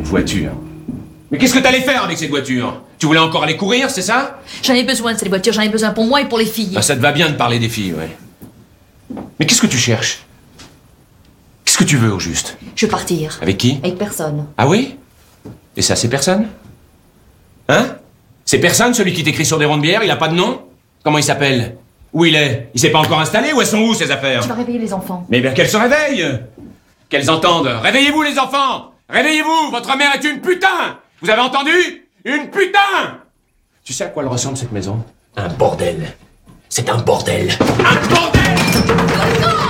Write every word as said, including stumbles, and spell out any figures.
voiture. Mais qu'est-ce que t'allais faire avec cette voiture? Tu voulais encore aller courir, c'est ça? J'en ai besoin de cette voiture, j'en ai besoin pour moi et pour les filles. Ah, ça te va bien de parler des filles, ouais. Mais qu'est-ce que tu cherches? Qu'est-ce que tu veux, au juste? Je veux partir. Avec qui? Avec personne. Ah oui? Et ça, c'est personne? Hein? C'est personne, celui qui t'écrit sur des ronds de bière, il a pas de nom? Comment il s'appelle? Où il est? Il s'est pas encore installé? Où elles sont où, ses affaires? Tu vas réveiller les enfants. Mais bien qu'elles se réveillent! Qu'elles entendent! Réveillez-vous, les enfants! Réveillez-vous! Votre mère est une putain! Vous avez entendu? Une putain! Tu sais à quoi elle ressemble, cette maison? Un bordel. C'est un bordel. Un bordel!